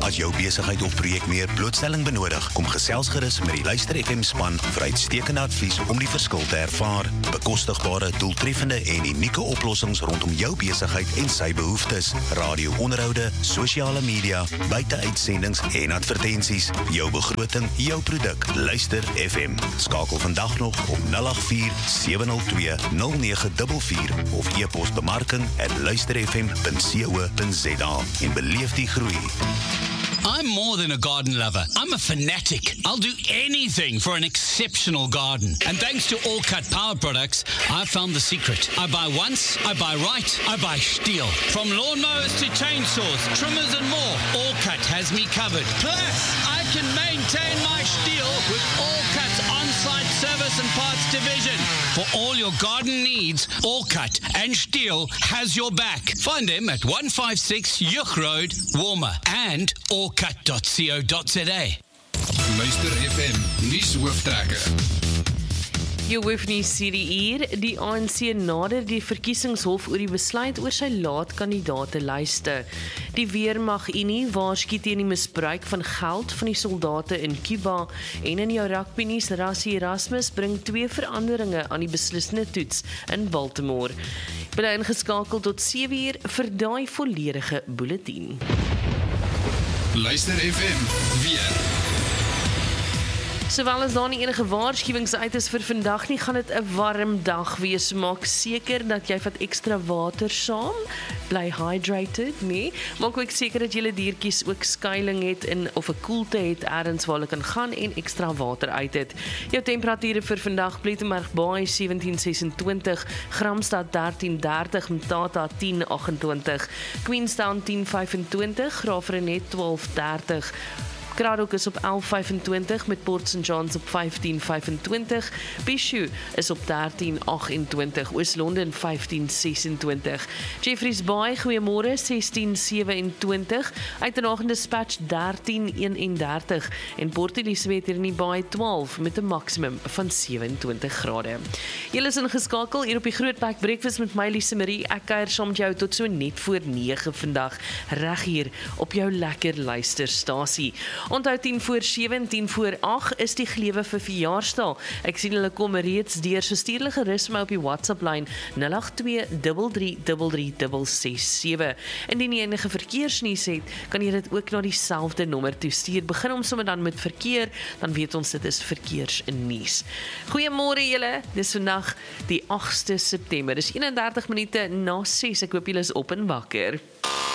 As jou besigheid of projek meer blootstelling benodig, kom gesels gerus met die Luister FM span vir uitstekende advies om die verskil te ervaar. Bekostigbare, doeltreffende en unieke oplossings rondom jou besigheid en sy behoeftes. Radio-onderhoude, sosiale media, buiteuitsendings en advertensies. Jou begroting, jou produk. Luister FM. Skakel vandag nog op 084-702-0944 of e-pos bemarking@luisterfm.co.za en beleef die groei. I'm more than a garden lover. I'm a fanatic. I'll do anything for an exceptional garden. And thanks to All Cut Power Products, I found the secret. I buy once, I buy right, I buy Stihl. From lawnmowers to chainsaws, trimmers and more, All Cut has me covered. Plus, I can maintain my Stihl with All Cut's on-site service and parts division. For all your garden needs, All Cut and Stihl has your back. Find them at 156 Juch Road, Walmer, and allcut.co.za. Luister FM, nuushooftrekker. Jy hoef nie hier, die ANC nader die verkiesingshof oor die besluit oor sy laat-kandidate lyste. Die Weermag-Unie waarsku teen die misbruik van geld van die soldate in Cuba en in jou rugbynuus Rassie Erasmus bring 2 veranderinge aan die beslissende toets in Baltimore. Bly ingeskakel tot 7 uur vir daai volledige bulletin. Luister FM, weer. Sowel as daar nie enige waarskuwings uit is vir vandag nie, gaan dit 'n warm dag wees. Maak seker dat jy vat ekstra water saam. Bly hydrated, nee. Maak ook seker dat julle diertjies ook skuiling het of 'n koelte het ergens waar hulle kan gaan en ekstra water uit het. Jou temperature vir vandag: Plettenberg Baai 17:26, Gramstad 13:30, Mthatha 10:28, Queenstown 10:25, Graafrenet 12:30. Kraddock is op 11:25 met Port St. John's op 15:25, Bishu is op 13:28, Oos-London 15:26, Jeffreys Bay, goeiemôre 16:27, Uitenhagen Dispatch 13:31 en Port Elizabeth hier in die Bay 12 met 'n maksimum van 27 grade. Julle is ingeskakel hier op die Grootbek Breakfast met my Lise Marie. Ek kuier saam met jou tot so net voor 9 vandag, reg hier op jou lekker luisterstasie. Onthou 10:07 en 10:08 is die glewe vir verjaarsdae. Ek sien hulle kom reeds deur, so stuur hulle gerus my op die WhatsApp lyn 082333367. Indien jy enige verkeersnuus het, kan jy dit ook na dieselfde nommer toe stuur. Begin om sommer dan met verkeer, dan weet ons dit is verkeersnuus. Goeiemôre julle, dis vandag die 8de September. Dis 31 minute na 6. Ek hoop julle is op en wakker.